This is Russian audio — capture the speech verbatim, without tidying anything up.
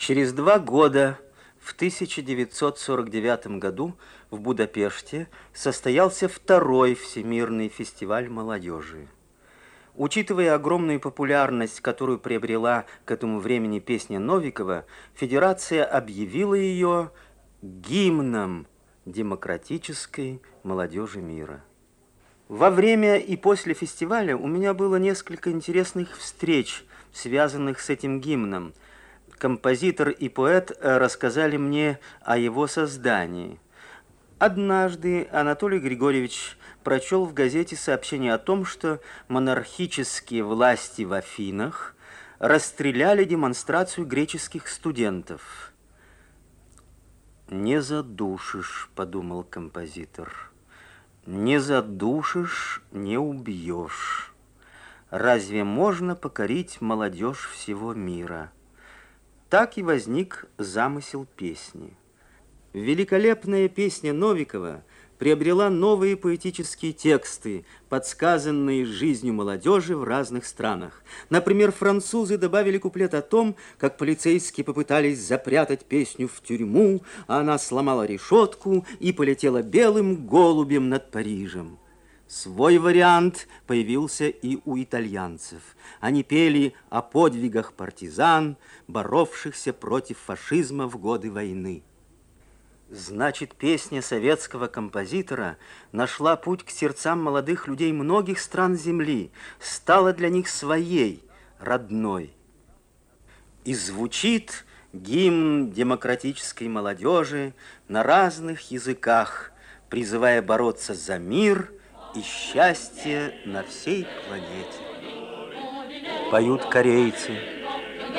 Через два года, в тысяча девятьсот сорок девятом году, в Будапеште состоялся второй Всемирный фестиваль молодежи. Учитывая огромную популярность, которую приобрела к этому времени песня Новикова, Федерация объявила ее гимном демократической молодежи мира. Во время и после фестиваля у меня было несколько интересных встреч, связанных с этим гимном. Композитор и поэт рассказали мне о его создании. Однажды Анатолий Григорьевич прочел в газете сообщение о том, что монархические власти в Афинах расстреляли демонстрацию греческих студентов. «Не задушишь», — подумал композитор, — «не задушишь, не убьешь. Разве можно покорить молодежь всего мира?» Так и возник замысел песни. Великолепная песня Новикова приобрела новые поэтические тексты, подсказанные жизнью молодежи в разных странах. Например, французы добавили куплет о том, как полицейские попытались запрятать песню в тюрьму, а она сломала решетку и полетела белым голубем над Парижем. Свой вариант появился и у итальянцев. Они пели о подвигах партизан, боровшихся против фашизма в годы войны. Значит, песня советского композитора нашла путь к сердцам молодых людей многих стран Земли, стала для них своей, родной. И звучит гимн демократической молодежи на разных языках, призывая бороться за мир и счастье на всей планете. Поют корейцы.